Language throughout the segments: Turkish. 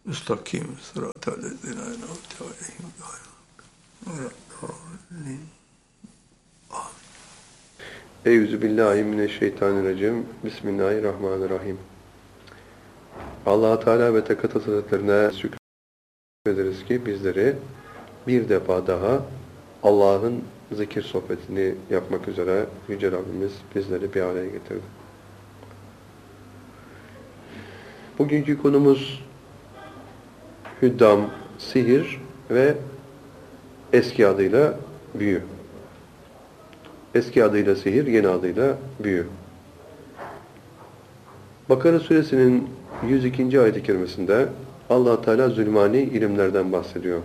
müstakim sıratellezine en'amte aleyhim gayril mağdubi. Euzubillahimineşşeytanirracim. Bismillahirrahmanirrahim. Allah-u Teala ve Tekaddes Hazretlerine şükrederiz ki bizleri bir defa daha Allah'ın zikir sohbetini yapmak üzere Yüce Rabbimiz bizleri bir araya getirdi. Bugünkü konumuz hüddam, sihir ve eski adıyla büyü. Eski adıyla sihir, yeni adıyla büyü. Bakara suresinin 102. ayet-i kerimesinde Allah Teala zulmani ilimlerden bahsediyor.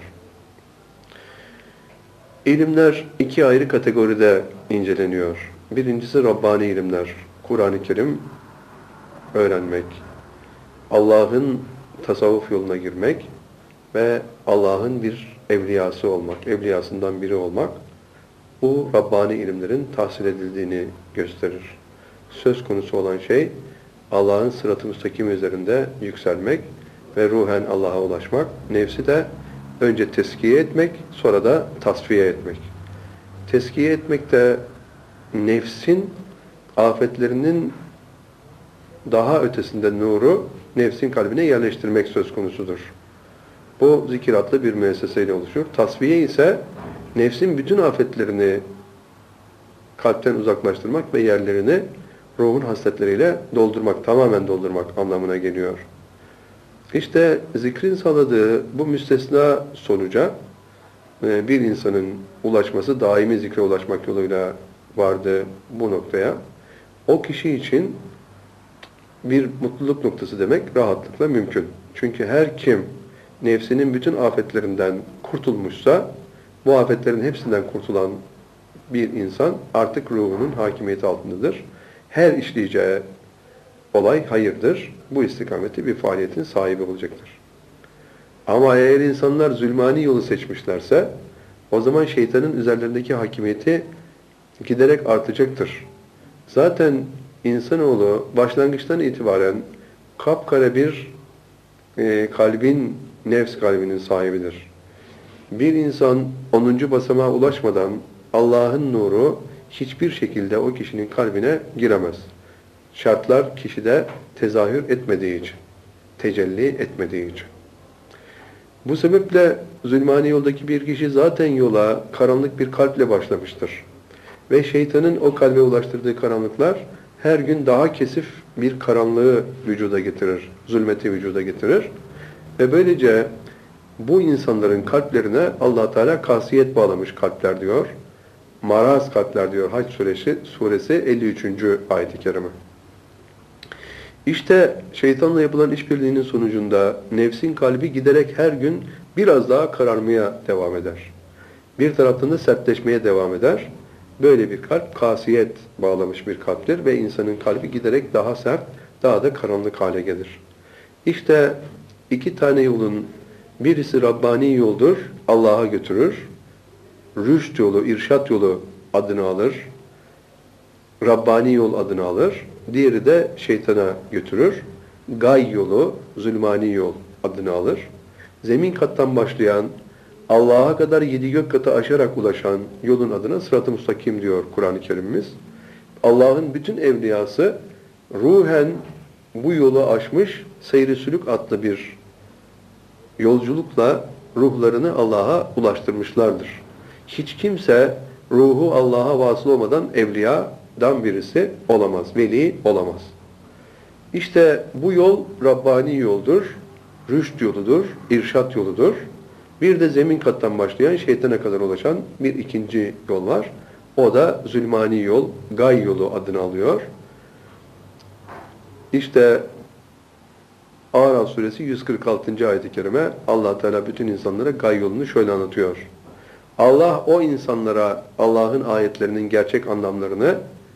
İlimler iki ayrı kategoride inceleniyor. Birincisi Rabbani ilimler, Kur'an-ı Kerim öğrenmek, Allah'ın tasavvuf yoluna girmek ve Allah'ın bir evliyası olmak, evliyasından biri olmak, bu Rabbani ilimlerin tahsil edildiğini gösterir. Söz konusu olan şey, Allah'ın sırat-ı müstakim üzerinde yükselmek ve ruhen Allah'a ulaşmak, nefsi de önce teskiye etmek, sonra da tasfiye etmek. Teskiye etmek de nefsin afetlerinin daha ötesinde nuru, nefsin kalbine yerleştirmek söz konusudur. Bu zikir adlı bir müesseseyle oluşur. Tasfiye ise nefsin bütün afetlerini kalpten uzaklaştırmak ve yerlerini ruhun hasletleriyle doldurmak, tamamen doldurmak anlamına geliyor. İşte zikrin sağladığı bu müstesna sonuca bir insanın ulaşması, daimi zikre ulaşmak yoluyla vardığı bu noktaya, o kişi için bir mutluluk noktası demek rahatlıkla mümkün. Çünkü her kim nefsinin bütün afetlerinden kurtulmuşsa, bu afetlerin hepsinden kurtulan bir insan artık ruhunun hakimiyeti altındadır. Her işleyeceği olay hayırdır. Bu istikamette bir faaliyetin sahibi olacaktır. Ama eğer insanlar zulmani yolu seçmişlerse, o zaman şeytanın üzerlerindeki hakimiyeti giderek artacaktır. Zaten insanoğlu başlangıçtan itibaren kapkara bir kalbin, nefs kalbinin sahibidir. Bir insan 10. basamağa ulaşmadan Allah'ın nuru hiçbir şekilde o kişinin kalbine giremez. Şartlar kişide tezahür etmediği için, tecelli etmediği için. Bu sebeple zulmani yoldaki bir kişi zaten yola karanlık bir kalple başlamıştır. Ve şeytanın o kalbe ulaştırdığı karanlıklar her gün daha kesif bir karanlığı vücuda getirir, zulmeti vücuda getirir. Ve böylece bu insanların kalplerine Allah Teala kasiyet bağlamış kalpler diyor. Maraz kalpler diyor Hac suresi 53. ayet-i kerime. İşte şeytanla yapılan işbirliğinin sonucunda nefsin kalbi giderek her gün biraz daha kararmaya devam eder. Bir taraftan da sertleşmeye devam eder. Böyle bir kalp kasiyet bağlamış bir kalptir ve insanın kalbi giderek daha sert, daha da karanlık hale gelir. İşte iki tane yolun birisi Rabbani yoldur, Allah'a götürür. Rüşt yolu, irşat yolu adını alır. Rabbani yol adını alır. Diğeri de şeytana götürür. Gay yolu, zulmani yol adını alır. Zemin kattan başlayan, Allah'a kadar 7 gök katı aşarak ulaşan yolun adına sırat-ı müstakim diyor Kur'an-ı Kerim'imiz. Allah'ın bütün evliyası ruhen bu yolu aşmış, seyri sülük adlı bir yolculukla ruhlarını Allah'a ulaştırmışlardır. Hiç kimse ruhu Allah'a vasıl olmadan evliyadan birisi olamaz, veli olamaz. İşte bu yol Rabbani yoldur, rüşt yoludur, irşat yoludur. Bir de zemin kattan başlayan şeytana kadar ulaşan bir ikinci yol var. O da zulmani yol, gay yolu adını alıyor. İşte Araf suresi 146. ayet-i kerime Allah Teala bütün insanlara gay yolunu şöyle anlatıyor. Allah o insanlara Allah'ın ayetlerinin gerçek anlamlarını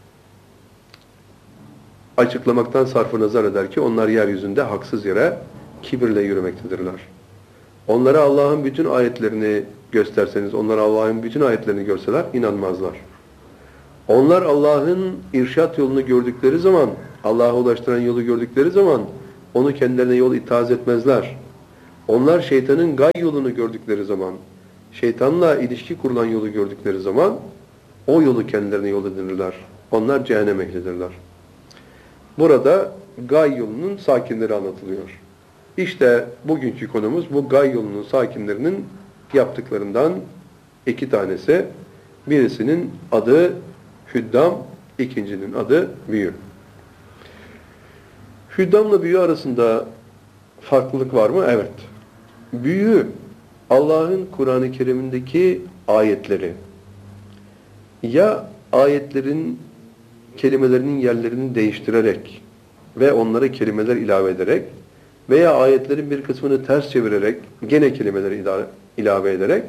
açıklamaktan sarf nazar eder ki onlar yeryüzünde haksız yere kibirle yürümektedirler. Onlara Allah'ın bütün ayetlerini gösterseniz, onlar Allah'ın bütün ayetlerini görseler inanmazlar. Onlar Allah'ın irşat yolunu gördükleri zaman, Allah'a ulaştıran yolu gördükleri zaman onu kendilerine yol itaaz etmezler. Onlar şeytanın gay yolunu gördükleri zaman, şeytanla ilişki kurulan yolu gördükleri zaman o yolu kendilerine yol edinirler. Onlar cehennem ehlidirler. Burada gay yolunun sakinleri anlatılıyor. İşte bugünkü konumuz bu gay yolunun sakinlerinin yaptıklarından iki tanesi. Birisinin adı Hüddam, ikincinin adı Büyü. Hüddamla büyü arasında farklılık var mı? Evet. Büyü, Allah'ın Kur'an-ı Kerim'indeki ayetleri. Ya ayetlerin kelimelerinin yerlerini değiştirerek ve onlara kelimeler ilave ederek veya ayetlerin bir kısmını ters çevirerek gene kelimeleri ilave ederek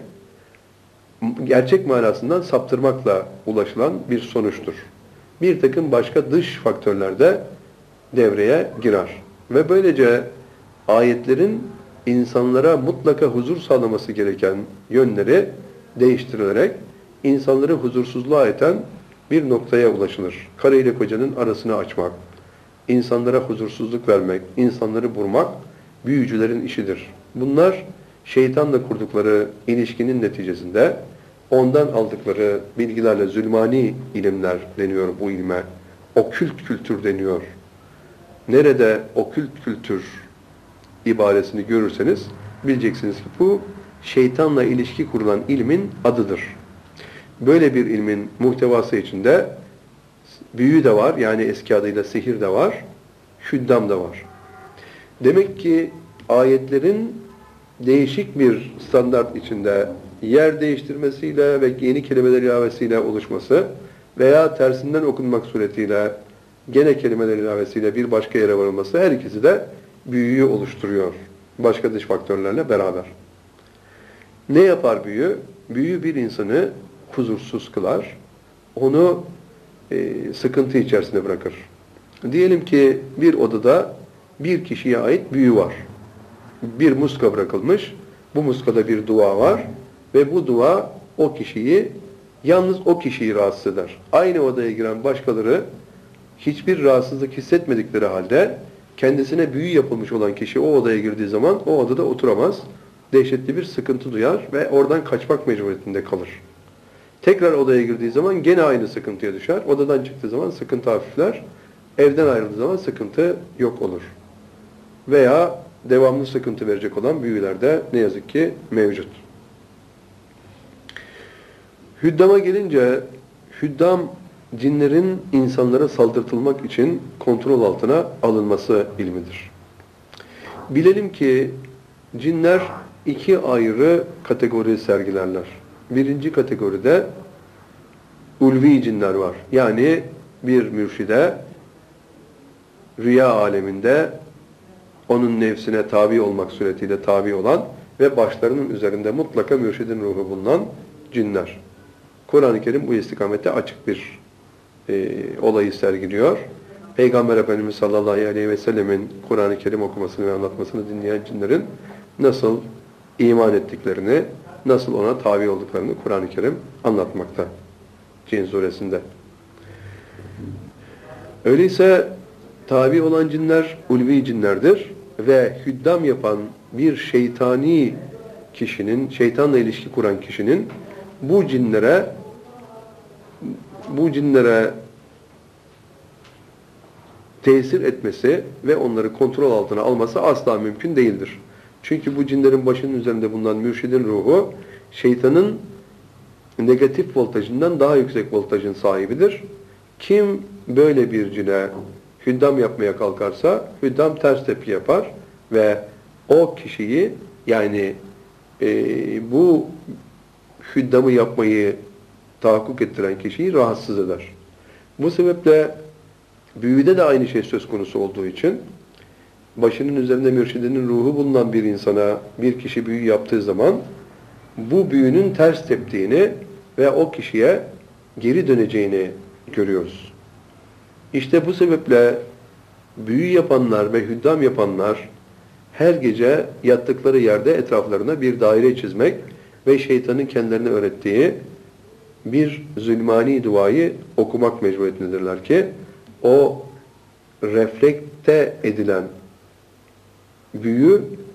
gerçek manasından saptırmakla ulaşılan bir sonuçtur. Bir takım başka dış faktörler de devreye girer. Ve böylece ayetlerin insanlara mutlaka huzur sağlaması gereken yönleri değiştirilerek insanları huzursuzluğa iten bir noktaya ulaşılır. Karı ile kocanın arasını açmak, insanlara huzursuzluk vermek, insanları vurmak büyücülerin işidir. Bunlar şeytanla kurdukları ilişkinin neticesinde ondan aldıkları bilgilerle zulmani ilimler deniyor bu ilme. Okült kültür deniyor. Nerede okült kültür ibaresini görürseniz bileceksiniz ki bu şeytanla ilişki kurulan ilmin adıdır. Böyle bir ilmin muhtevası içinde büyü de var, yani eski adıyla sihir de var, hüddam da var. Demek ki ayetlerin değişik bir standart içinde yer değiştirmesiyle ve yeni kelimeler ilavesiyle oluşması veya tersinden okunmak suretiyle gene kelimeler ilavesiyle bir başka yere varılması, her ikisi de büyüyü oluşturuyor. Başka dış faktörlerle beraber. Ne yapar büyü? Büyü bir insanı huzursuz kılar. Onu sıkıntı içerisinde bırakır. Diyelim ki bir odada bir kişiye ait büyü var. Bir muska bırakılmış. Bu muskada bir dua var. Ve bu dua o kişiyi, yalnız o kişiyi rahatsız eder. Aynı odaya giren başkaları hiçbir rahatsızlık hissetmedikleri halde kendisine büyü yapılmış olan kişi o odaya girdiği zaman o odada oturamaz. Dehşetli bir sıkıntı duyar ve oradan kaçmak mecburiyetinde kalır. Tekrar odaya girdiği zaman gene aynı sıkıntıya düşer. Odadan çıktığı zaman sıkıntı hafifler. Evden ayrıldığı zaman sıkıntı yok olur. Veya devamlı sıkıntı verecek olan büyüler de ne yazık ki mevcut. Hüddama gelince, hüddam cinlerin insanlara saldırtılmak için kontrol altına alınması ilmidir. Bilelim ki cinler iki ayrı kategori sergilerler. Birinci kategoride ulvi cinler var. Yani bir mürşide rüya aleminde onun nefsine tabi olmak suretiyle tabi olan ve başlarının üzerinde mutlaka mürşidin ruhu bulunan cinler. Kur'an-ı Kerim bu istikamette açık bir olayı sergiliyor. Peygamber Efendimiz sallallahu aleyhi ve sellemin Kur'an-ı Kerim okumasını ve anlatmasını dinleyen cinlerin nasıl iman ettiklerini, nasıl ona tabi olduklarını Kur'an-ı Kerim anlatmakta. Cin suresinde. Öyleyse tabi olan cinler ulvi cinlerdir ve hüddam yapan bir şeytani kişinin, şeytanla ilişki kuran kişinin bu cinlere tesir etmesi ve onları kontrol altına alması asla mümkün değildir. Çünkü bu cinlerin başının üzerinde bulunan mürşidin ruhu şeytanın negatif voltajından daha yüksek voltajın sahibidir. Kim böyle bir cine hüddam yapmaya kalkarsa hüddam ters tepki yapar ve o kişiyi, yani bu hüddamı yapmayı tahakkuk ettiren kişiyi rahatsız eder. Bu sebeple büyüde de aynı şey söz konusu olduğu için başının üzerinde mürşidinin ruhu bulunan bir insana bir kişi büyü yaptığı zaman bu büyünün ters teptiğini ve o kişiye geri döneceğini görüyoruz. İşte bu sebeple büyü yapanlar ve hüddam yapanlar her gece yattıkları yerde etraflarına bir daire çizmek ve şeytanın kendilerine öğrettiği bir zulmani duayı okumak mecburiyetindedirler ki o reflekte edilen büyü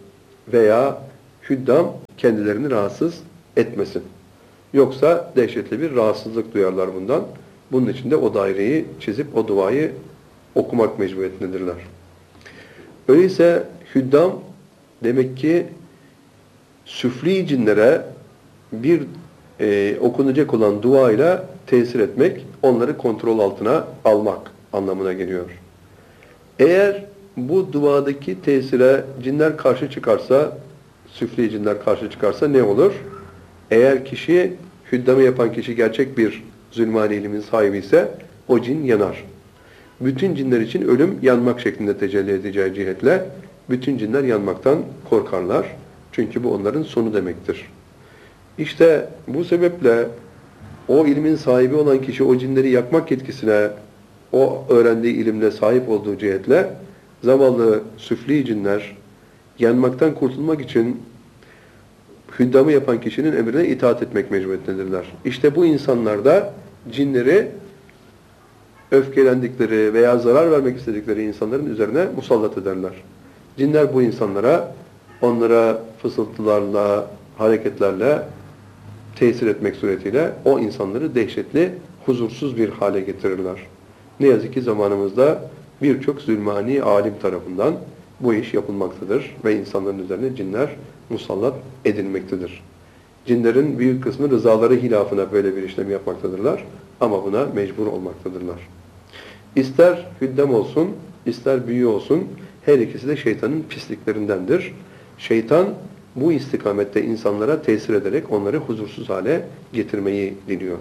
veya hüddam kendilerini rahatsız etmesin. Yoksa dehşetli bir rahatsızlık duyarlar bundan. Bunun için de o daireyi çizip o duayı okumak mecburiyetindedirler. Öyleyse hüddam demek ki süfli cinlere bir okunacak olan duayla tesir etmek, onları kontrol altına almak anlamına geliyor. Eğer bu duadaki tesire cinler karşı çıkarsa, süfli cinler karşı çıkarsa ne olur? Eğer kişi, hüddamı yapan kişi gerçek bir zulmani ilimin sahibi ise o cin yanar. Bütün cinler için ölüm yanmak şeklinde tecelli edeceği cihetle bütün cinler yanmaktan korkarlar. Çünkü bu onların sonu demektir. İşte bu sebeple o ilmin sahibi olan kişi o cinleri yakmak yetkisine, o öğrendiği ilimle sahip olduğu cihetle zavallı süfli cinler yanmaktan kurtulmak için hüddamı yapan kişinin emrine itaat etmek mecburiyetindedirler. İşte bu insanlar da cinleri öfkelendikleri veya zarar vermek istedikleri insanların üzerine musallat ederler. Cinler bu insanlara, onlara fısıltılarla, hareketlerle tesir etmek suretiyle o insanları dehşetli, huzursuz bir hale getirirler. Ne yazık ki zamanımızda birçok zulmani alim tarafından bu iş yapılmaktadır ve insanların üzerine cinler musallat edilmektedir. Cinlerin büyük kısmı rızaları hilafına böyle bir işlem yapmaktadırlar ama buna mecbur olmaktadırlar. İster hüddam olsun, ister büyü olsun, her ikisi de şeytanın pisliklerindendir. Şeytan bu istikamette insanlara tesir ederek onları huzursuz hale getirmeyi diliyor.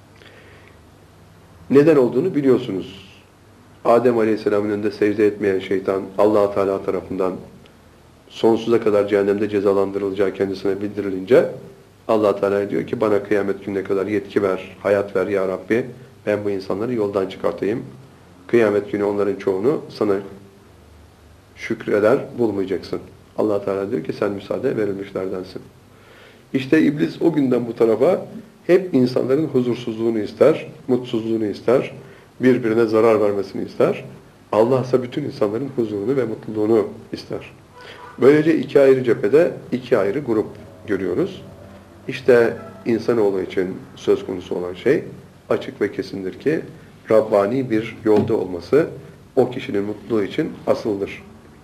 Neden olduğunu biliyorsunuz. Adem Aleyhisselam'ın önünde secde etmeyen şeytan Allah Teala tarafından sonsuza kadar cehennemde cezalandırılacağı kendisine bildirilince Allah Teala diyor ki bana kıyamet gününe kadar yetki ver, hayat ver ya Rabbi. Ben bu insanları yoldan çıkartayım. Kıyamet günü onların çoğunu sana şükreder bulmayacaksın. Allah Teala diyor ki sen müsaade verilmişlerdensin. İşte iblis o günden bu tarafa hep insanların huzursuzluğunu ister, mutsuzluğunu ister, birbirine zarar vermesini ister. Allah ise bütün insanların huzurunu ve mutluluğunu ister. Böylece iki ayrı cephede iki ayrı grup görüyoruz. İşte insanoğlu için söz konusu olan şey açık ve kesindir ki Rabbani bir yolda olması o kişinin mutluluğu için asıldır.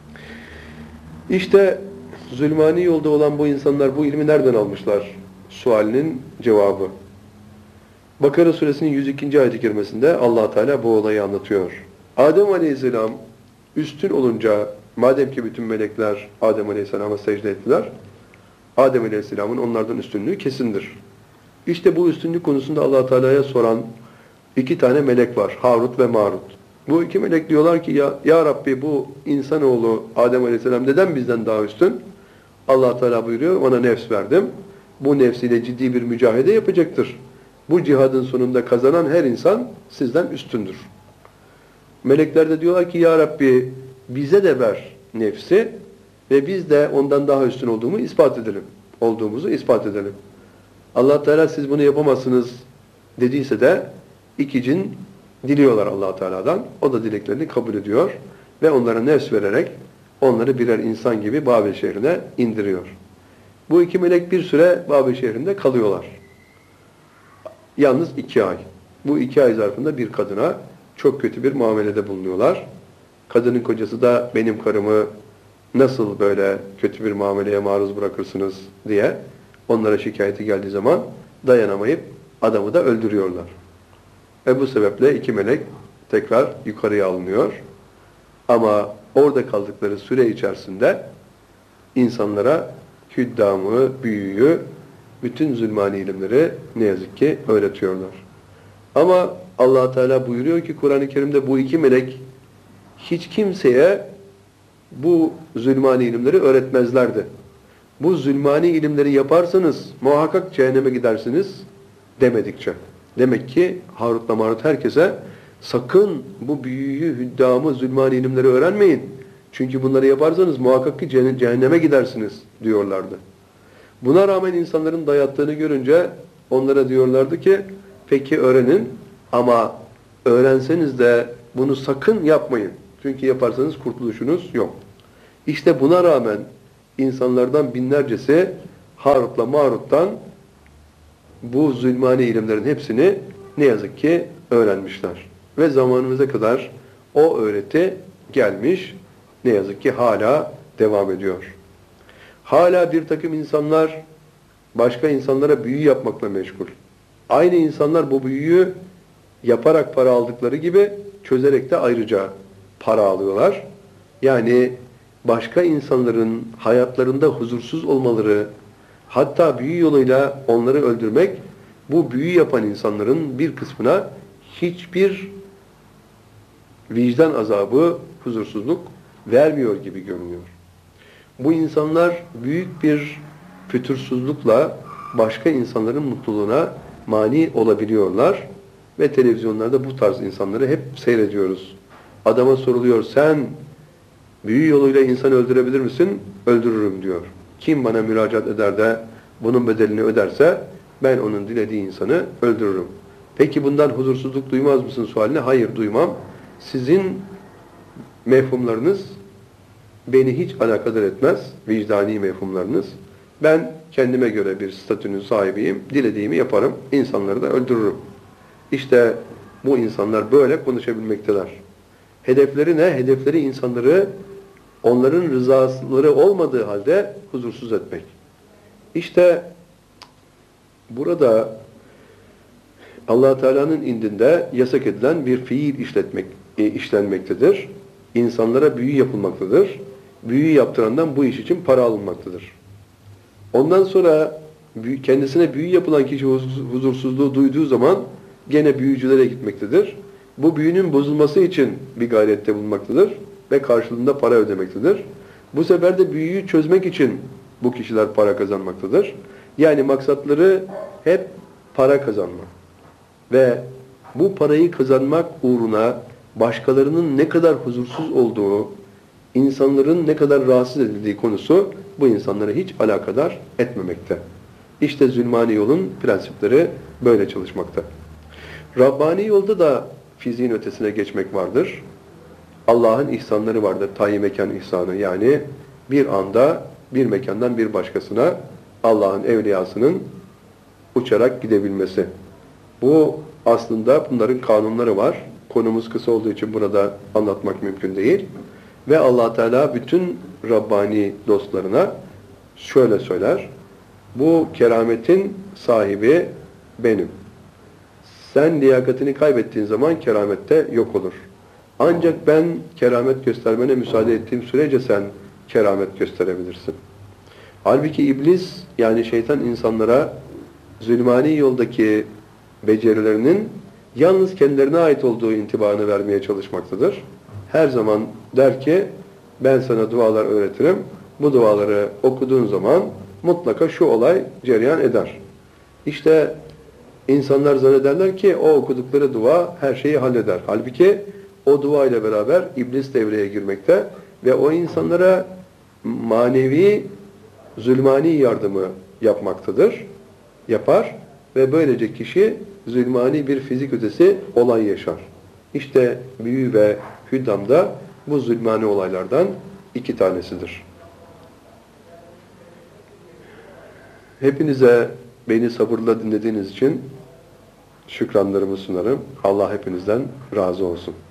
İşte zulmani yolda olan bu insanlar bu ilmi nereden almışlar? Sualinin cevabı. Bakara suresinin 102. ayet-i kerimesinde Allah Teala bu olayı anlatıyor. Adem Aleyhisselam üstün olunca madem ki bütün melekler Adem Aleyhisselam'a secde ettiler, Adem Aleyhisselam'ın onlardan üstünlüğü kesindir. İşte bu üstünlük konusunda Allah Teala'ya soran iki tane melek var. Harut ve Marut. Bu iki melek diyorlar ki ya Rabbi bu insanoğlu Adem Aleyhisselam neden bizden daha üstün? Allah Teala buyuruyor ona nefs verdim. Bu nefsiyle ciddi bir mücadele yapacaktır. Bu cihadın sonunda kazanan her insan sizden üstündür. Melekler de diyorlar ki ya Rabbi bize de ver nefsi ve biz de ondan daha üstün olduğumuzu ispat edelim. Allah Teala siz bunu yapamazsınız dediyse de iki cin diliyorlar Allah Teala'dan. O da dileklerini kabul ediyor ve onlara nefs vererek onları birer insan gibi Babil şehrine indiriyor. Bu iki melek bir süre Babil şehrinde kalıyorlar. Yalnız 2 ay. Bu 2 ay zarfında bir kadına çok kötü bir muamelede bulunuyorlar. Kadının kocası da benim karımı nasıl böyle kötü bir muameleye maruz bırakırsınız diye onlara şikayeti geldiği zaman dayanamayıp adamı da öldürüyorlar. Ve bu sebeple iki melek tekrar yukarıya alınıyor. Ama orada kaldıkları süre içerisinde insanlara hüddamı, büyüyü, bütün zulmani ilimleri ne yazık ki öğretiyorlar. Ama Allah Teala buyuruyor ki Kur'an-ı Kerim'de bu iki melek hiç kimseye bu zulmani ilimleri öğretmezlerdi. Bu zulmani ilimleri yaparsanız muhakkak cehenneme gidersiniz demedikçe. Demek ki Harut'la Marut herkese sakın bu büyüyü, hüddamı, zulmani ilimleri öğrenmeyin. Çünkü bunları yaparsanız muhakkak ki cehenneme gidersiniz diyorlardı. Buna rağmen insanların dayattığını görünce onlara diyorlardı ki peki öğrenin ama öğrenseniz de bunu sakın yapmayın. Çünkü yaparsanız kurtuluşunuz yok. İşte buna rağmen insanlardan binlercesi Harut'la Marut'tan bu zulmani ilimlerin hepsini ne yazık ki öğrenmişler. Ve zamanımıza kadar o öğreti gelmiş, ne yazık ki hala devam ediyor. Hala bir takım insanlar başka insanlara büyü yapmakla meşgul. Aynı insanlar bu büyüyü yaparak para aldıkları gibi çözerek de ayrıca para alıyorlar. Yani başka insanların hayatlarında huzursuz olmaları, hatta büyü yoluyla onları öldürmek, bu büyü yapan insanların bir kısmına hiçbir vicdan azabı, huzursuzluk vermiyor gibi görünüyor. Bu insanlar büyük bir fütursuzlukla başka insanların mutluluğuna mani olabiliyorlar ve televizyonlarda bu tarz insanları hep seyrediyoruz. Adama soruluyor, sen büyü yoluyla insan öldürebilir misin? Öldürürüm diyor. Kim bana müracaat eder de bunun bedelini öderse ben onun dilediği insanı öldürürüm. Peki bundan huzursuzluk duymaz mısın sualine? Hayır, duymam. Sizin mefhumlarınız beni hiç alakadar etmez, vicdani mefhumlarınız. Ben kendime göre bir statünün sahibiyim, dilediğimi yaparım, insanları da öldürürüm. İşte bu insanlar böyle konuşabilmekteler. Hedefleri ne? Hedefleri insanları onların rızaları olmadığı halde huzursuz etmek. İşte burada Allah Teala'nın indinde yasak edilen bir fiil işlenmektedir. İnsanlara büyü yapılmaktadır. Büyü yaptırandan bu iş için para alınmaktadır. Ondan sonra kendisine büyü yapılan kişi huzursuzluğu duyduğu zaman gene büyücülere gitmektedir. Bu büyünün bozulması için bir gayrette bulunmaktadır ve karşılığında para ödemektedir. Bu sefer de büyüyü çözmek için bu kişiler para kazanmaktadır. Yani maksatları hep para kazanmak. Ve bu parayı kazanmak uğruna başkalarının ne kadar huzursuz olduğu, insanların ne kadar rahatsız edildiği konusu bu insanlara hiç alakadar etmemekte. İşte zulmani yolun prensipleri böyle çalışmakta. Rabbani yolda da fiziğin ötesine geçmek vardır. Allah'ın ihsanları vardır. Tayi mekan ihsanı, yani bir anda bir mekandan bir başkasına Allah'ın evliyasının uçarak gidebilmesi. Bu aslında bunların kanunları var. Konumuz kısa olduğu için burada anlatmak mümkün değil. Ve Allah Teala bütün Rabbani dostlarına şöyle söyler. Bu kerametin sahibi benim. Sen liyakatini kaybettiğin zaman keramette yok olur. Ancak ben keramet göstermene müsaade ettiğim sürece sen keramet gösterebilirsin. Halbuki iblis, yani şeytan, insanlara zulmani yoldaki becerilerinin yalnız kendilerine ait olduğu intibanı vermeye çalışmaktadır. Her zaman der ki, ben sana dualar öğretirim. Bu duaları okuduğun zaman mutlaka şu olay cereyan eder. İşte insanlar zannederler ki o okudukları dua her şeyi halleder. Halbuki o dua ile beraber iblis devreye girmekte ve o insanlara manevi zulmani yardımı yapar ve böylece kişi zulmani bir fizik ötesi olay yaşar. İşte büyü ve hüddam da bu zulmani olaylardan iki tanesidir. Hepinize beni sabırla dinlediğiniz için şükranlarımı sunarım. Allah hepinizden razı olsun.